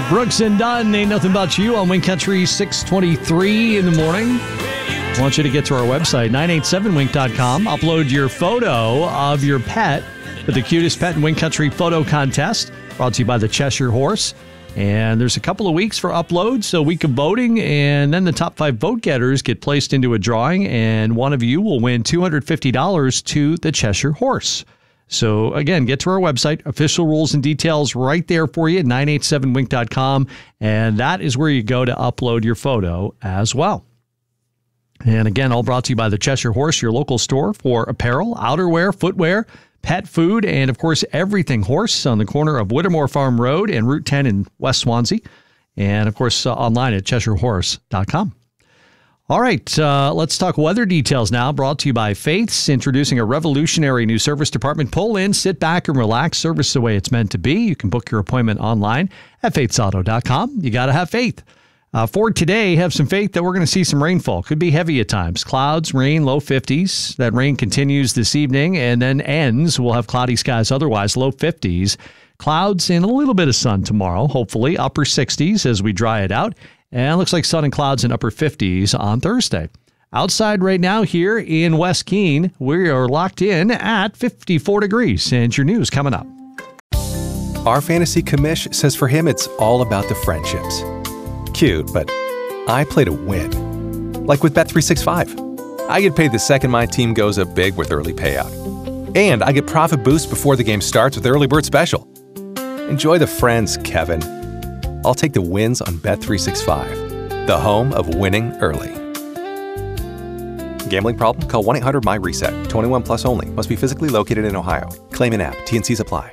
Brooks and Dunn, Ain't Nothing About You on Wink Country, 6:23 in the morning. I want you to get to our website, 987wink.com. Upload your photo of your pet for the Cutest Pet in Wink Country photo contest, brought to you by the Cheshire Horse. And there's a couple of weeks for uploads, so a week of voting, and then the top 5 vote getters get placed into a drawing, and one of you will win $250 to the Cheshire Horse. So, again, get to our website, official rules and details right there for you at 987wink.com, and that is where you go to upload your photo as well. And, again, all brought to you by the Cheshire Horse, your local store for apparel, outerwear, footwear, pet food, and, of course, everything horse on the corner of Whittemore Farm Road and Route 10 in West Swansea, and, of course, online at CheshireHorse.com. All right, let's talk weather details now, brought to you by Faith's, introducing a revolutionary new service department. Pull in, sit back, and relax. Service the way it's meant to be. You can book your appointment online at faithsauto.com. You got to have faith. For today, have some faith that we're going to see some rainfall. Could be heavy at times. Clouds, rain, low 50s. That rain continues this evening and then ends. We'll have cloudy skies otherwise, low 50s. Clouds and a little bit of sun tomorrow, hopefully upper 60s as we dry it out. And it looks like sun and clouds in upper 50s on Thursday. Outside right now here in West Keene, we are locked in at 54 degrees. And your news coming up. Our fantasy commish says for him it's all about the friendships. Cute, but I play to win. Like with Bet365. I get paid the second my team goes up big with early payout. And I get profit boost before the game starts with Early Bird Special. Enjoy the friends, Kevin. I'll take the wins on Bet365, the home of winning early. Gambling problem? Call 1-800-MY-RESET. 21 plus only. Must be physically located in Ohio. Claim in app. T&Cs apply.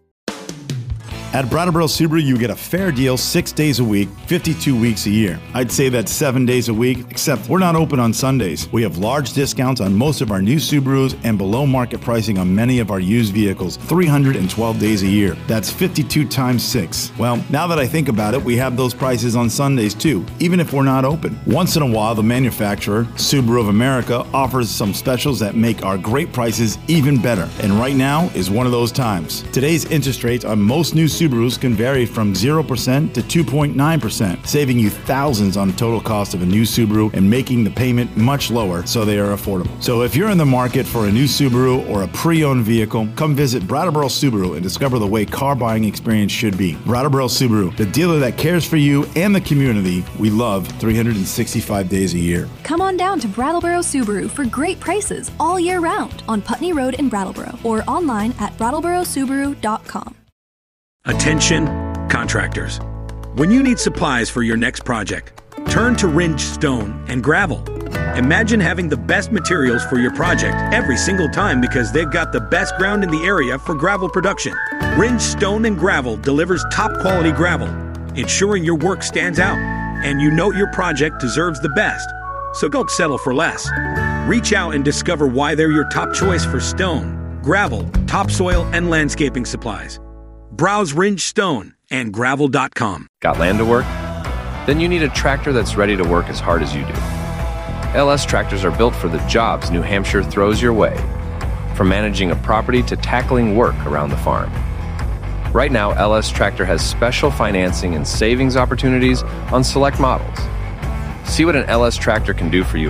At Brattleboro Subaru, you get a fair deal 6 days a week, 52 weeks a year. I'd say that's 7 days a week, except we're not open on Sundays. We have large discounts on most of our new Subarus and below market pricing on many of our used vehicles, 312 days a year. That's 52 times 6. Well, now that I think about it, we have those prices on Sundays too, even if we're not open. Once in a while, the manufacturer, Subaru of America, offers some specials that make our great prices even better. And right now is one of those times. Today's interest rates on most new Subarus can vary from 0% to 2.9%, saving you thousands on the total cost of a new Subaru and making the payment much lower so they are affordable. So if you're in the market for a new Subaru or a pre-owned vehicle, come visit Brattleboro Subaru and discover the way car buying experience should be. Brattleboro Subaru, the dealer that cares for you and the community we love 365 days a year. Come on down to Brattleboro Subaru for great prices all year round on Putney Road in Brattleboro or online at brattleborosubaru.com. Attention, contractors. When you need supplies for your next project, turn to Ringe Stone and Gravel. Imagine having the best materials for your project every single time because they've got the best ground in the area for gravel production. Ringe Stone and Gravel delivers top quality gravel, ensuring your work stands out and you know your project deserves the best. So don't settle for less. Reach out and discover why they're your top choice for stone, gravel, topsoil, and landscaping supplies. Browse Ringe Stone and Gravel.com. Got land to work? Then you need a tractor that's ready to work as hard as you do. LS tractors are built for the jobs New Hampshire throws your way, from managing a property to tackling work around the farm. Right now, LS Tractor has special financing and savings opportunities on select models. See what an LS tractor can do for you